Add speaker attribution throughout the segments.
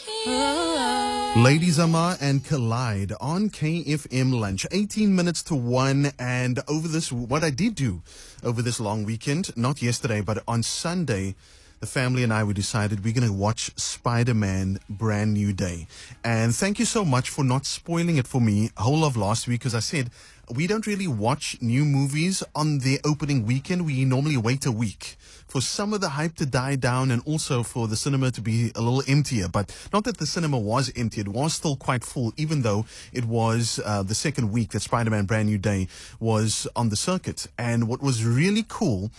Speaker 1: Ladies Amar and Collide on KFM Lunch, 18 minutes to 1. And what I did do over this long weekend, not yesterday, but on Sunday, the family and we decided we're going to watch Spider-Man Brand New Day. And thank you so much for not spoiling it for me whole of last week, because I said we don't really watch new movies on their opening weekend. We normally wait a week for some of the hype to die down and also for the cinema to be a little emptier. But not that the cinema was empty. It was still quite full, even though it was the second week that Spider-Man Brand New Day was on the circuit. And what was really cool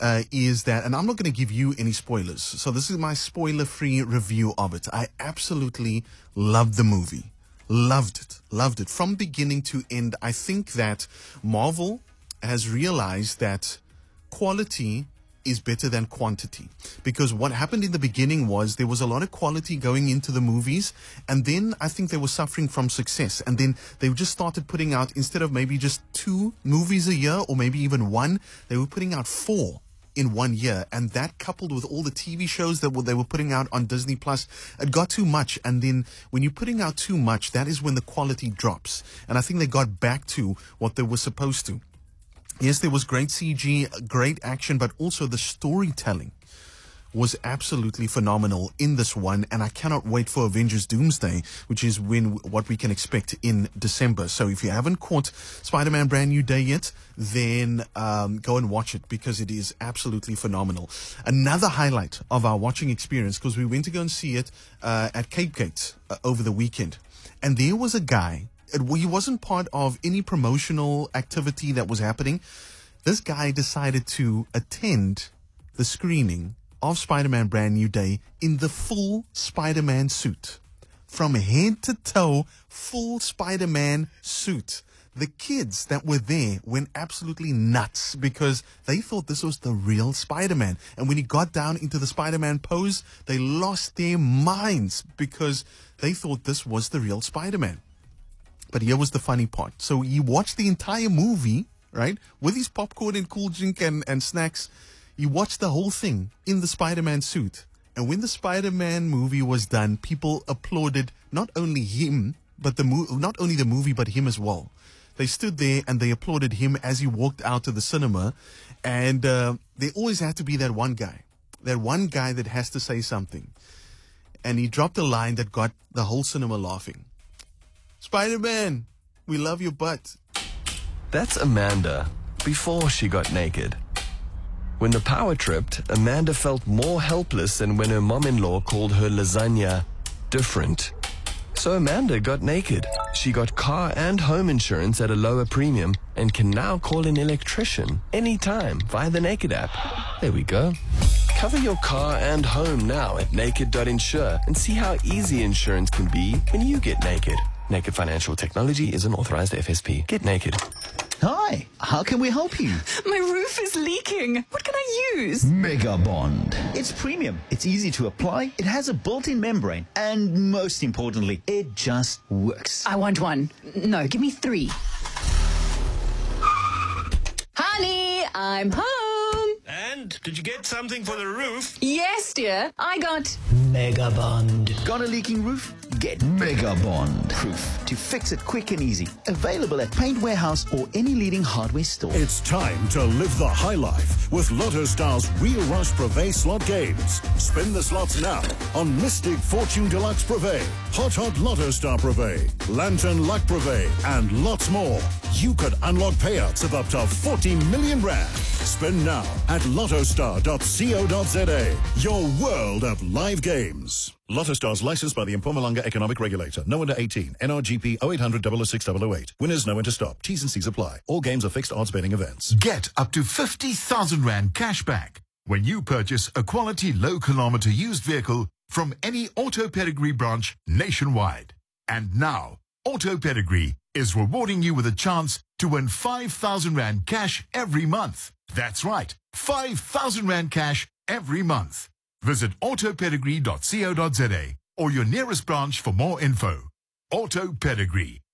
Speaker 1: is that, and I'm not going to give you any spoilers, so this is my spoiler-free review of it. I absolutely loved the movie. Loved it from beginning to end. I think that Marvel has realized that quality is better than quantity, because what happened in the beginning was there was a lot of quality going into the movies, and then I think they were suffering from success, and then they just started putting out, instead of maybe just 2 movies a year or maybe even 1, they were putting out 4 in 1 year. And that, coupled with all the TV shows that they were putting out on Disney Plus, it got too much. And then when you're putting out too much, that is when the quality drops. And I think they got back to what they were supposed to. Yes, there was great CG, great action, but also the storytelling was absolutely phenomenal in this one. And I cannot wait for Avengers Doomsday, which is what we can expect in December. So if you haven't caught Spider-Man Brand New Day yet, then go and watch it, because it is absolutely phenomenal. Another highlight of our watching experience, because we went to go and see it at Cape Gate over the weekend. And there was a guy, he wasn't part of any promotional activity that was happening. This guy decided to attend the screening of Spider-Man Brand New Day in the full Spider-Man suit. From head to toe, full Spider-Man suit. The kids that were there went absolutely nuts because they thought this was the real Spider-Man. And when he got down into the Spider-Man pose, they lost their minds because they thought this was the real Spider-Man. But here was the funny part. So he watched the entire movie, right, with his popcorn and cool drink and snacks. He watched the whole thing in the Spider-Man suit. And when the Spider-Man movie was done, people applauded not only him, but not only the movie, but him as well. They stood there and they applauded him as he walked out of the cinema. And there always had to be that one guy that has to say something. And he dropped a line that got the whole cinema laughing. Spider-Man, we love your butt.
Speaker 2: That's Amanda before she got naked. When the power tripped, Amanda felt more helpless than when her mom-in-law called her lasagna different. So Amanda got naked. She got car and home insurance at a lower premium and can now call an electrician anytime via the Naked app. There we go. Cover your car and home now at naked.insure and see how easy insurance can be when you get naked. Naked Financial Technology is an authorized FSP. Get naked.
Speaker 3: Hi, how can we help you?
Speaker 4: My roof is leaking. What can I use?
Speaker 3: Mega Bond. It's premium. It's easy to apply. It has a built-in membrane. And most importantly, it just works.
Speaker 4: I want 1. No, give me 3. Honey, I'm home.
Speaker 5: And did you get something for the roof?
Speaker 4: Yes, dear. I got
Speaker 3: Mega Bond. Got a leaking roof? Get Mega Bond. Proof to fix it quick and easy. Available at Paint Warehouse or any leading hardware store.
Speaker 6: It's time to live the high life with Lotto Star's Real Rush Privé slot games. Spin the slots now on Mystic Fortune Deluxe Privé, Hot Lotto Star Privé, Lantern Luck Privé, and lots more. You could unlock payouts of up to 40 million rand. Spin now at lottostar.co.za. Your world of live games. Lotto Stars licensed by the Mpumalanga Economic Regulator. No under 18. NRGP 0800 006 008. Winners know when to stop. T's and C's apply. All games are fixed odds betting events.
Speaker 7: Get up to 50,000 Rand cash back when you purchase a quality low-kilometer used vehicle from any Auto Pedigree branch nationwide. And now, Auto Pedigree is rewarding you with a chance to win 5,000 Rand cash every month. That's right, 5,000 Rand cash every month. Visit autopedigree.co.za or your nearest branch for more info. Auto Pedigree,